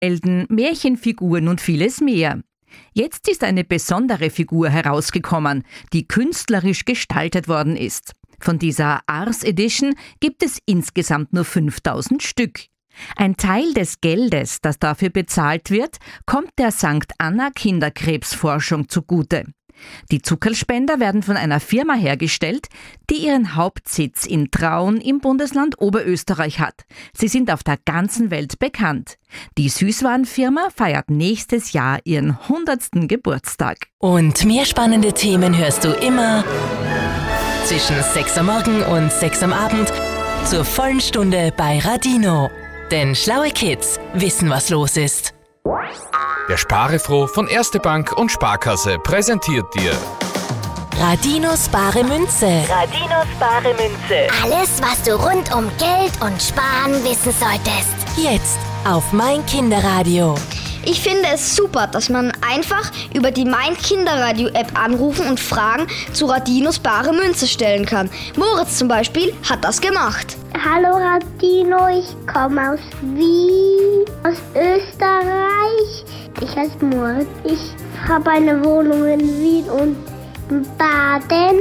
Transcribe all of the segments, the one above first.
Helden, Märchenfiguren und vieles mehr. Jetzt ist eine besondere Figur herausgekommen, die künstlerisch gestaltet worden ist. Von dieser Ars Edition gibt es insgesamt nur 5000 Stück. Ein Teil des Geldes, das dafür bezahlt wird, kommt der St. Anna Kinderkrebsforschung zugute. Die Zuckerspender werden von einer Firma hergestellt, die ihren Hauptsitz in Traun im Bundesland Oberösterreich hat. Sie sind auf der ganzen Welt bekannt. Die Süßwarenfirma feiert nächstes Jahr ihren 100. Geburtstag. Und mehr spannende Themen hörst du immer zwischen 6 am Morgen und 6 am Abend zur vollen Stunde bei Radino. Denn schlaue Kids wissen, was los ist. Der Sparefroh von Erste Bank und Sparkasse präsentiert dir Radinos bare Münze. Radinos bare Münze. Alles, was du rund um Geld und Sparen wissen solltest. Jetzt auf mein Kinderradio. Ich finde es super, dass man einfach über die Mein Kinderradio App anrufen und Fragen zu Radinos bare Münze stellen kann. Moritz zum Beispiel hat das gemacht. Hallo Radino, ich komme aus Wien, aus Österreich. Ich heiße Moritz. Ich habe eine Wohnung in Wien und in Baden.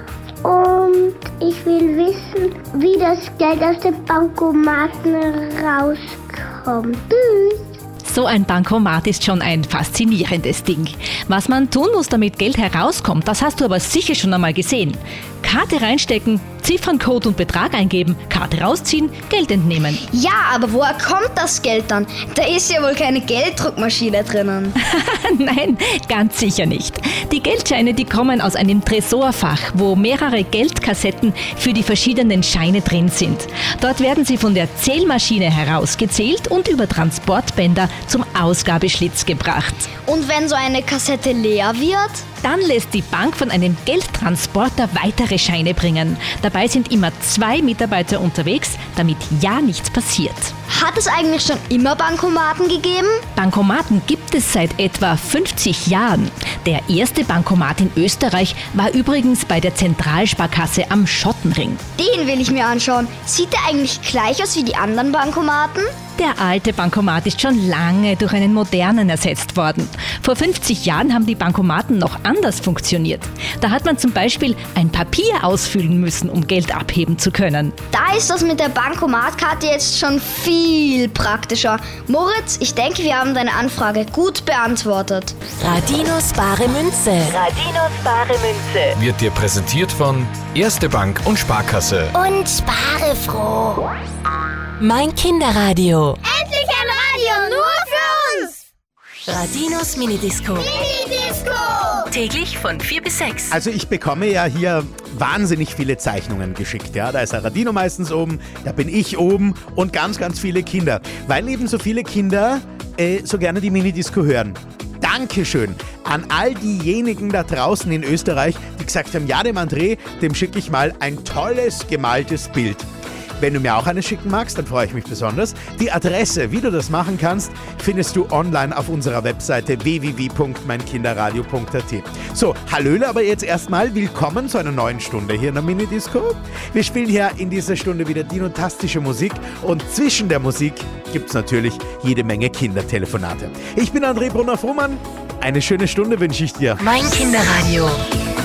Und ich will wissen, wie das Geld aus den Bankomaten rauskommt. Tschüss. So ein Bankomat ist schon ein faszinierendes Ding. Was man tun muss, damit Geld herauskommt, das hast du aber sicher schon einmal gesehen. Karte reinstecken, Zifferncode und Betrag eingeben, Karte rausziehen, Geld entnehmen. Ja, aber woher kommt das Geld dann? Da ist ja wohl keine Gelddruckmaschine drinnen. Nein, ganz sicher nicht. Die Geldscheine, die kommen aus einem Tresorfach, wo mehrere Geldkassetten für die verschiedenen Scheine drin sind. Dort werden sie von der Zählmaschine herausgezählt und über Transportbänder zum Ausgabeschlitz gebracht. Und wenn so eine Kassette leer wird? Dann lässt die Bank von einem Geldtransporter weitere Scheine bringen. Dabei sind immer 2 Mitarbeiter unterwegs, damit ja nichts passiert. Hat es eigentlich schon immer Bankomaten gegeben? Bankomaten gibt es seit etwa 50 Jahren. Der erste Bankomat in Österreich war übrigens bei der Zentralsparkasse am Schottenring. Den will ich mir anschauen. Sieht der eigentlich gleich aus wie die anderen Bankomaten? Der alte Bankomat ist schon lange durch einen modernen ersetzt worden. Vor 50 Jahren haben die Bankomaten noch anders funktioniert. Da hat man zum Beispiel ein Papier ausfüllen müssen, um Geld abheben zu können. Da ist das mit der Bankomatkarte jetzt schon viel praktischer. Moritz, ich denke, wir haben deine Anfrage gut beantwortet. Radinos bare Münze. Radinos bare Münze. wird dir präsentiert von Erste Bank und Sparkasse. Und spare froh. Mein Kinderradio. Endlich ein Radio nur für uns. Radinos Minidisco. Disco. Täglich von 4 bis 6. Also ich bekomme ja hier wahnsinnig viele Zeichnungen geschickt. Ja, da ist der Radino meistens oben, da bin ich oben und ganz, ganz viele Kinder. Weil eben so viele Kinder so gerne die Minidisco hören. Dankeschön an all diejenigen da draußen in Österreich, die gesagt haben, ja, dem André, dem schicke ich mal ein tolles gemaltes Bild. Wenn du mir auch eines schicken magst, dann freue ich mich besonders. Die Adresse, wie du das machen kannst, findest du online auf unserer Webseite www.meinkinderradio.at. So, hallöle, aber jetzt erstmal willkommen zu einer neuen Stunde hier in der Minidisco. Wir spielen hier in dieser Stunde wieder dinotastische Musik und zwischen der Musik gibt es natürlich jede Menge Kindertelefonate. Ich bin André Brunner-Frumann. Eine schöne Stunde wünsche ich dir. Mein Kinderradio.